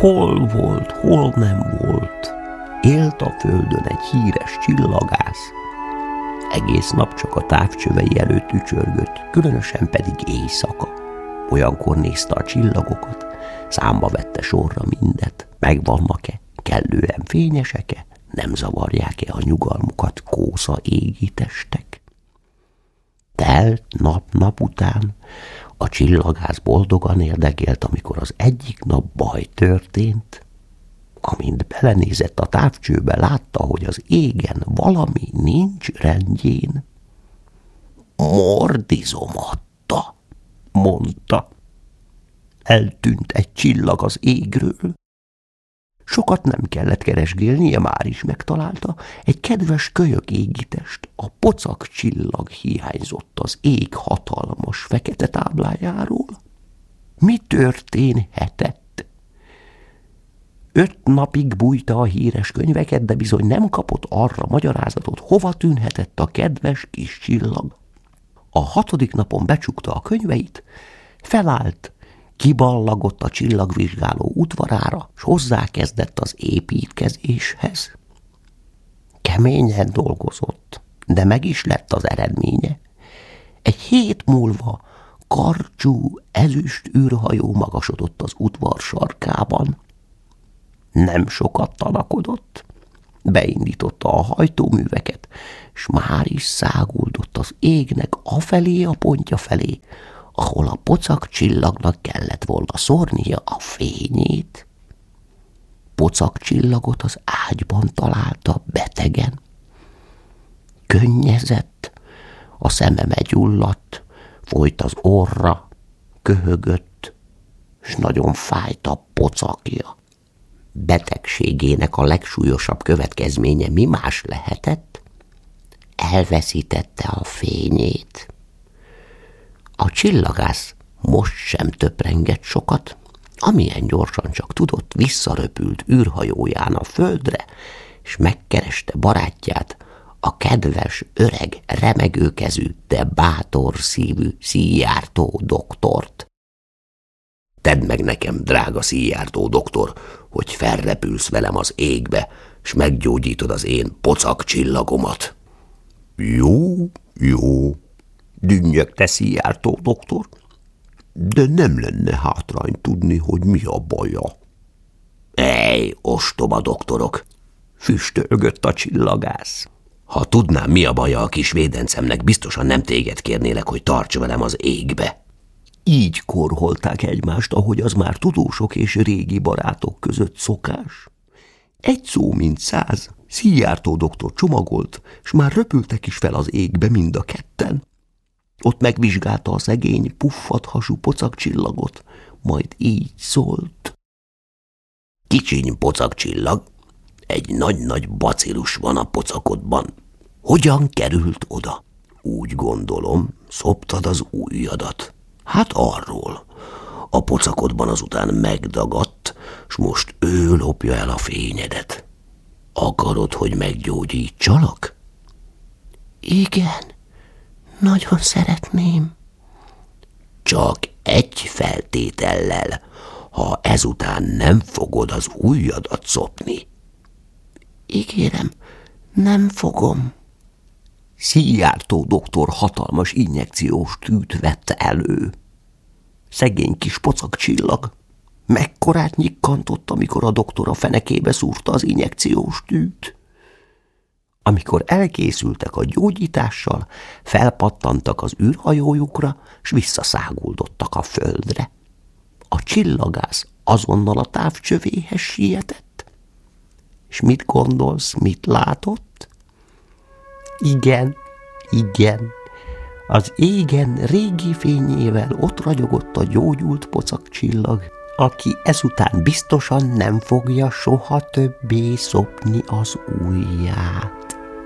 Hol volt, hol nem volt, élt a földön egy híres csillagász. Egész nap csak a távcsövei előtt ücsörgött, különösen pedig éjszaka. Olyankor nézte a csillagokat, számba vette sorra mindet, megvannak-e, kellően fényesek-e, nem zavarják-e a nyugalmukat kósza égi testek. Telt nap után a csillagász boldogan érdekelt, amikor az egyik nap baj történt. Amint belenézett a távcsőbe, látta, hogy az égen valami nincs rendjén. Mordizomatta, mondta. Eltűnt egy csillag az égről. Sokat nem kellett keresgélnie, már is megtalálta. Egy kedves kölyök égitest, a pocak csillag hiányzott az ég hatalmas fekete táblájáról. Mi történhetett? 5 napig bújta a híres könyveket, de bizony nem kapott arra magyarázatot, hova tűnhetett a kedves kis csillag. A 6. napon becsukta a könyveit, felállt, kiballagott a csillagvizsgáló udvarára, s hozzákezdett az építkezéshez. Keményen dolgozott, de meg is lett az eredménye. Egy hét múlva karcsú, ezüst űrhajó magasodott az udvar sarkában. Nem sokat tanakodott, beindította a hajtóműveket, s már is száguldott az égnek afelé a pontja felé, ahol a pocak csillagnak kellett volna szórnia a fényét. Pocak csillagot az ágyban találta betegen. Könnyezett, a szeme meggyulladt, folyt az orra, köhögött, s nagyon fájt a pocakja. Betegségének a legsúlyosabb következménye mi más lehetett? Elveszítette a fényét. A csillagász most sem töprengett sokat, amilyen gyorsan csak tudott, visszaröpült űrhajóján a földre, és megkereste barátját, a kedves, öreg, remegőkezű, de bátor szívű Szijjártó doktort. Tedd meg nekem, drága Szijjártó doktor, hogy felrepülsz velem az égbe, s meggyógyítod az én pocak csillagomat. Jó, dünnyögte Szijjártó doktor, de nem lenne hátrány tudni, hogy mi a baja. Ej, ostoba doktorok, füstölgött a csillagász. Ha tudnám, mi a baja a kis védencemnek, biztosan nem téged kérnélek, hogy tarts velem az égbe. Így korholták egymást, ahogy az már tudósok és régi barátok között szokás. Egy szó mint 100, Szijjártó doktor csomagolt, s már röpültek is fel az égbe mind a ketten. Ott megvizsgálta a szegény, puffat hasú pocak csillagot, majd így szólt. Kicsiny pocak csillag, egy nagy-nagy bacillus van a pocakodban. Hogyan került oda? Úgy gondolom, szoptad az ujjadat. Hát arról. A pocakodban azután megdagadt, s most ő lopja el a fényedet. Akarod, hogy meggyógyítsalak? Igen, nagyon szeretném. Csak egy feltétellel, ha ezután nem fogod az ujjadat szopni. Ígérem, nem fogom. Szijjártó doktor hatalmas injekciós tűt vett elő. Szegény kis pocak csillag mekkorát nyikkantott, amikor a doktor a fenekébe szúrta az injekciós tűt. Amikor elkészültek a gyógyítással, felpattantak az űrhajójukra, s visszaszáguldottak a földre. A csillagász azonnal a távcsövéhez sietett. És mit gondolsz, mit látott? Igen, az égen régi fényével ott ragyogott a gyógyult pocak csillag, aki ezután biztosan nem fogja soha többé szopni az ujját.